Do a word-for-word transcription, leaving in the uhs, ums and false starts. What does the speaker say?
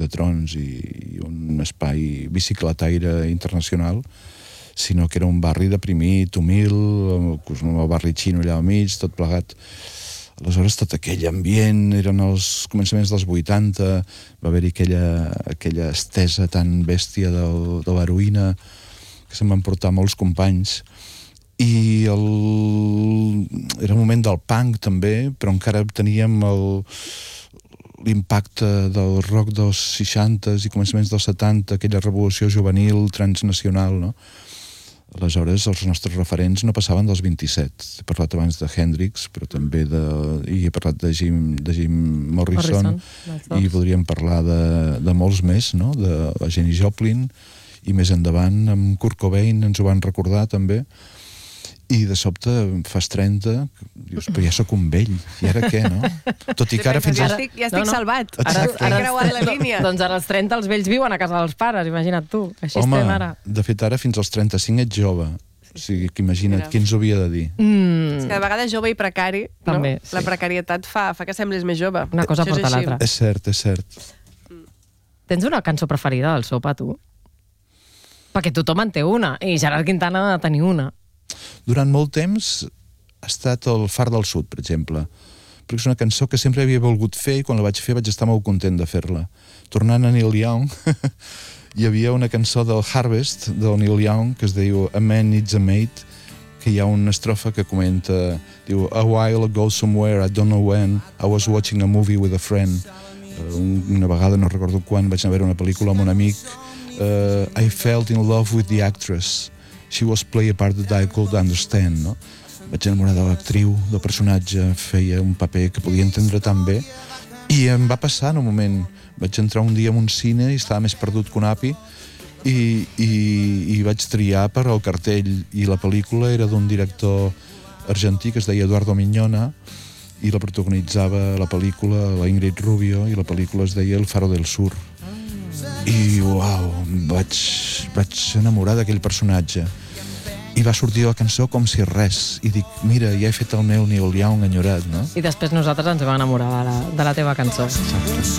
Trons i un espai bicicletaire internacional, sinó que era un barri deprimit, humil, el barri xino allà al mig, tot plegat. Aleshores, tot aquell ambient, eren els començaments dels vuitanta, va haver-hi aquella, aquella estesa tan bèstia del, de l'heroïna, que se'n van portar molts companys, i el... era un moment del punk també, però encara teníem el... l'impacte del rock dels seixantes i començaments dels setanta, aquella revolució juvenil, transnacional, no? Aleshores, els nostres referents no passaven dels vint-i-set. He parlat abans de Hendrix, però també de... i he parlat de Jim, de Jim Morrison, Morrison i podríem parlar de, de molts més, no? De la Janis Joplin, i més endavant amb Kurt Cobain ens ho van recordar també, i de sobte fas trenta, dius, però ja sóc un vell, i ara què, no? Tot i que ara fins Ja als... estic, ja estic No, no. salvat. Ara, He ara, creuat la línia. doncs ara als trenta els vells viuen a casa dels pares, imagina't tu. Així Home, estem ara. de fet ara fins als trenta-cinc ets jove. O sigui, que imagina't, Mira. qui ens ho havia de dir? Mm, És que de vegades jove i precari, També, no? sí. La precarietat fa, fa que sembles més jove. Una cosa Això és porta així. l'altra. És cert, és cert. Tens una cançó preferida del Sopa, tu? Perquè tothom en té una, i Gerard Quintana ha de tenir una. Durant molt temps ha estat el Far del Sud, per exemple, perquè és una cançó que sempre havia volgut fer i quan la vaig fer vaig estar molt content de fer-la. Tornant a Neil Young, hi havia una cançó del Harvest, del Neil Young, que es diu A Man Needs a Mate, que hi ha una estrofa que comenta, diu, A while ago somewhere, I don't know when, I was watching a movie with a friend. Uh, una vegada, no recordo quan, vaig anar a veure una pel·lícula amb un amic. Uh, I felt in love with the actress. She was play a part that I could understand, no? Vaig enamorar de l'actriu, del personatge, feia un paper que podia entendre tan bé, i em va passar en un moment. Vaig entrar un dia en un cine i estava més perdut que un api, i, i, i vaig triar per al cartell, i la pel·lícula era d'un director argentí que es deia Eduardo Miñona, i la protagonitzava la pel·lícula la Ingrid Rubio, i la pel·lícula es deia El Faro del Sur. I, uau, vaig, vaig enamorar d'aquell personatge. I va sortir la cançó com si res. I dic, mira, ja he fet el meu Neil Young enyorat, no? I després nosaltres ens vam enamorar de la, de la teva cançó. Exacte.